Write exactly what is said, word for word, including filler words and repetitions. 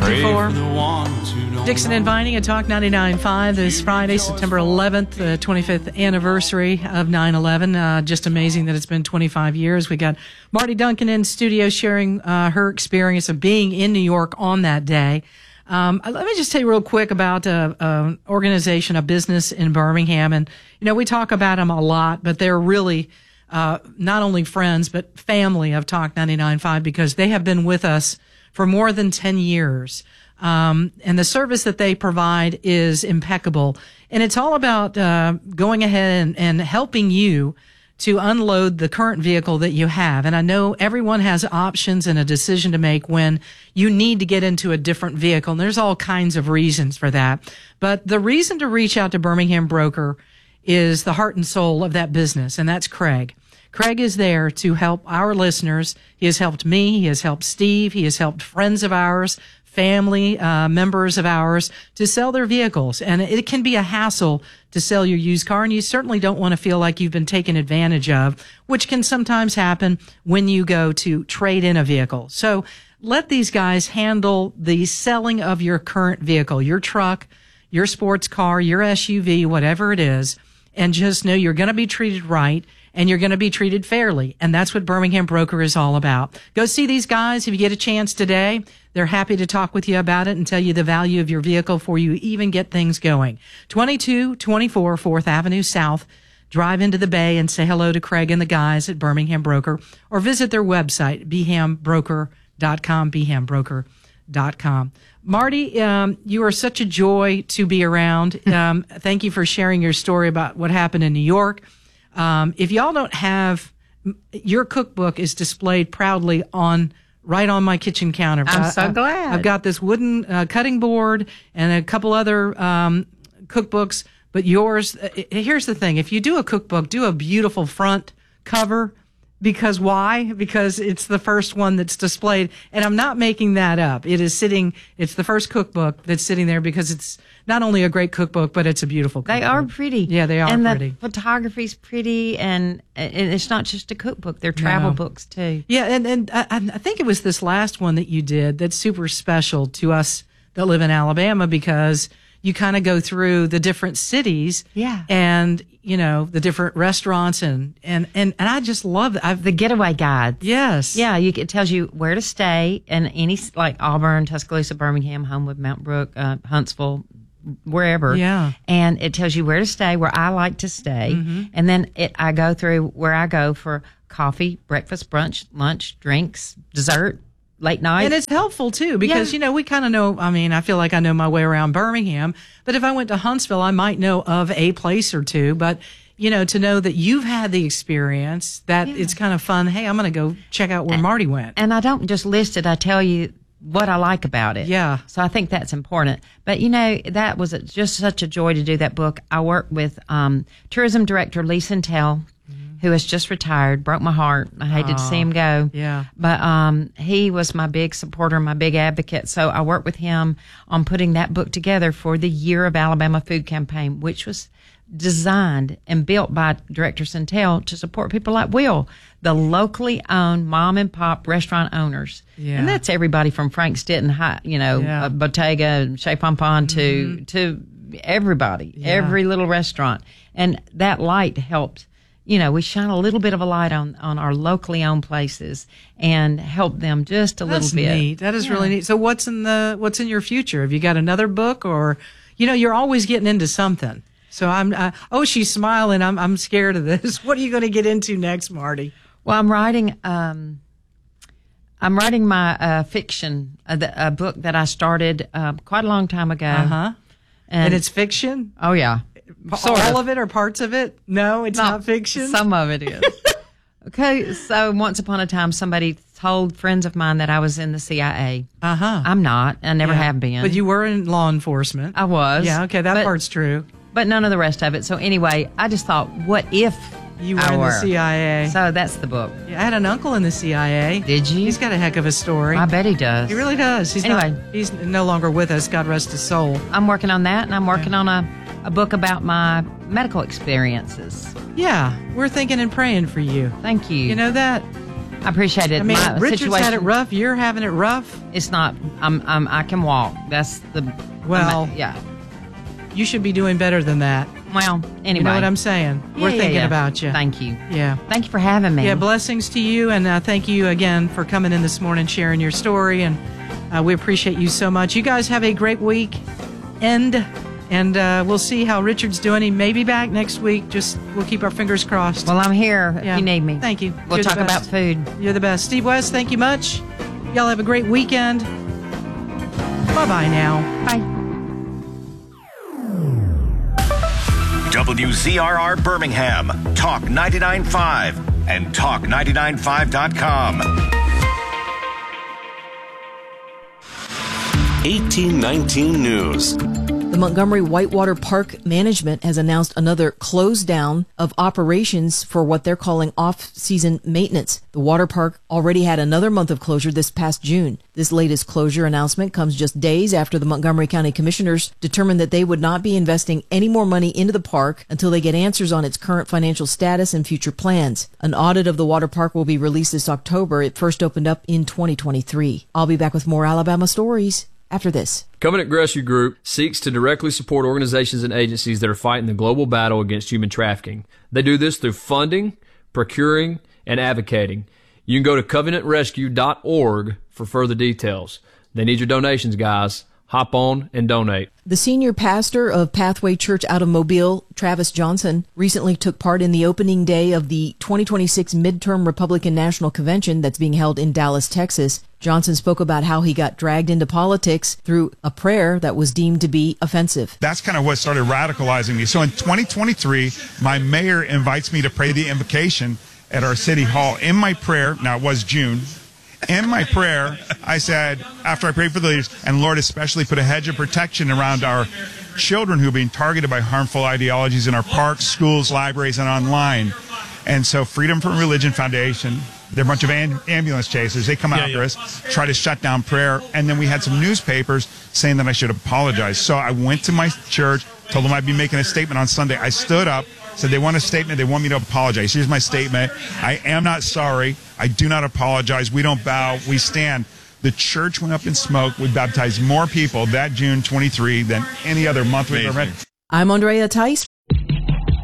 fifty-four. Dixon and Vining at Talk ninety-nine point five this Friday, September eleventh, the twenty-fifth anniversary of nine eleven. Uh, just amazing that it's been twenty-five years. We got Marty Duncan in studio sharing uh, her experience of being in New York on that day. Um, let me just tell you real quick about uh, an organization, a business in Birmingham. And, you know, we talk about them a lot, but they're really uh, not only friends, but family of Talk ninety-nine point five because they have been with us for more than ten years. Um, and the service that they provide is impeccable. And it's all about uh, going ahead and, and helping you to unload the current vehicle that you have. And I know everyone has options and a decision to make when you need to get into a different vehicle. And there's all kinds of reasons for that. But the reason to reach out to Birmingham Broker is the heart and soul of that business, and that's Craig. Craig is there to help our listeners. He has helped me. He has helped Steve. He has helped friends of ours, family uh, members of ours to sell their vehicles. And it can be a hassle to sell your used car, and you certainly don't want to feel like you've been taken advantage of, which can sometimes happen when you go to trade in a vehicle. So let these guys handle the selling of your current vehicle, your truck, your sports car, your S U V, whatever it is, and just know you're going to be treated right. And you're going to be treated fairly. And that's what Birmingham Broker is all about. Go see these guys if you get a chance today. They're happy to talk with you about it and tell you the value of your vehicle before you even get things going. twenty-two twenty-four fourth Avenue South. Drive into the Bay and say hello to Craig and the guys at Birmingham Broker, or visit their website, b ham broker dot com, b ham broker dot com. Marty, um, you are such a joy to be around. Um, thank you for sharing your story about what happened in New York. Um, if y'all don't have, your cookbook is displayed proudly on, right on my kitchen counter. I'm I, so I, glad. I've got this wooden uh, cutting board and a couple other um, cookbooks, but yours, uh, here's the thing. If you do a cookbook, do a beautiful front cover. Because why? Because it's the first one that's displayed. And I'm not making that up. It is sitting, it's the first cookbook that's sitting there because it's not only a great cookbook, but it's a beautiful cookbook. They are pretty. Yeah, they are and pretty. And the photography's pretty, and, and it's not just a cookbook. They're travel No. books, too. Yeah, and, and I, I think it was this last one that you did that's super special to us that live in Alabama because you kind of go through the different cities. Yeah. And, you know, the different restaurants and, and, and, and I just love it. I've, The getaway guides. yes. Yeah, you, it tells you where to stay in any, like Auburn, Tuscaloosa, Birmingham, Homewood, Mount Brook, uh, Huntsville, wherever. Yeah. And it tells you where to stay, where I like to stay. Mm-hmm. And then it, I go through where I go for coffee, breakfast, brunch, lunch, drinks, dessert, late night. And it's helpful too because, Yeah. you know, we kind of know, I mean, I feel like I know my way around Birmingham, but if I went to Huntsville, I might know of a place or two, but you know, to know that you've had the experience, that Yeah. it's kind of fun. Hey, I'm going to go check out where Marty went. And I don't just list it, I tell you what I like about it. Yeah. So I think that's important. But, you know, that was just such a joy to do that book. I worked with um, tourism director Lee Centel, who has just retired. Broke my heart. I hated to see him go. Yeah. But um, he was my big supporter, my big advocate. So I worked with him on putting that book together for the Year of Alabama Food campaign, which was designed and built by Director Centel to support people like Will, the locally owned mom and pop restaurant owners. Yeah. And that's everybody from Frank Stitton, High, you know, Yeah. uh, Bottega, Chez Pompon to, to everybody, Yeah. every little restaurant. And that light helped. You know, we shine a little bit of a light on, on our locally owned places and help them just a That's little bit. neat. That is really neat. So what's in the, what's in your future? Have you got another book or, you know, you're always getting into something. So I'm, uh, oh, she's smiling. I'm, I'm scared of this. What are you going to get into next, Marty? Well, I'm writing, um, I'm writing my uh, fiction, uh, the, a book that I started uh, quite a long time ago. Uh huh. And, And it's fiction? oh yeah, sort All of. of it or parts of it? No, it's not, fiction. Some of it is. Okay, so once upon a time, somebody told friends of mine that I was in the C I A. Uh huh. I'm not. I never Yeah. have been. But you were in law enforcement. I was. Yeah, okay, that but, part's true. But none of the rest of it. So anyway, I just thought, what if You were I in the were? C I A. So that's the book. Yeah, I had an uncle in the C I A. Did you? He's got a heck of a story. I bet he does. He really does. He's Anyway. not, he's no longer with us. God rest his soul. I'm working on that, and I'm working on a, a book about my medical experiences. Yeah, we're thinking and praying for you. Thank you. You know that? I appreciate it. I mean, My Richard's situation, had it rough. You're having it rough. It's not. I'm. I'm. I can walk. That's the. Well, I'm, yeah. You should be doing better than that. Well, anyway. You know what I'm saying? Yeah, We're yeah, thinking yeah. about you. Thank you. Yeah. Thank you for having me. Yeah, blessings to you, and uh, thank you again for coming in this morning, sharing your story, and uh, we appreciate you so much. You guys have a great week end, and uh, we'll see how Richard's doing. He may be back next week. Just we'll keep our fingers crossed. Well, I'm here Yeah. if you need me. Thank you. We'll You're the talk about best. food. You're the best. Steve West, thank you much. Y'all have a great weekend. Bye-bye now. Bye. W Z R R Birmingham, Talk ninety-nine point five, and talk ninety-nine five dot com. eighteen nineteen News. The Montgomery Whitewater Park Management has announced another close down of operations for what they're calling off-season maintenance. The water park already had another month of closure this past June. This latest closure announcement comes just days after the Montgomery County Commissioners determined that they would not be investing any more money into the park until they get answers on its current financial status and future plans. An audit of the water park will be released this October. It first opened up in twenty twenty-three. I'll be back with more Alabama stories after this. Covenant Rescue Group seeks to directly support organizations and agencies that are fighting the global battle against human trafficking. They do this through funding, procuring, and advocating. You can go to covenant rescue dot org for further details. They need your donations, guys. Hop on and donate. The senior pastor of Pathway Church out of Mobile, Travis Johnson, recently took part in the opening day of the twenty twenty-six midterm Republican National Convention that's being held in Dallas, Texas. Johnson spoke about how he got dragged into politics through a prayer that was deemed to be offensive. That's kind of what started radicalizing me. So in twenty twenty-three, my mayor invites me to pray the invocation at our city hall. In my prayer, now it was June, in my prayer, I said, after I prayed for the leaders, and Lord especially put a hedge of protection around our children who are being targeted by harmful ideologies in our parks, schools, libraries, and online. And so Freedom from Religion Foundation, they're a bunch of am- ambulance chasers. They come Yeah, after yeah. us, try to shut down prayer. And then we had some newspapers saying that I should apologize. So I went to my church, told them I'd be making a statement on Sunday. I stood up, said they want a statement. They want me to apologize. Here's my statement. I am not sorry. I do not apologize. We don't bow. We stand. The church went up in smoke. We baptized more people that June twenty-three than any other month we've ever had. I'm Andrea Tice.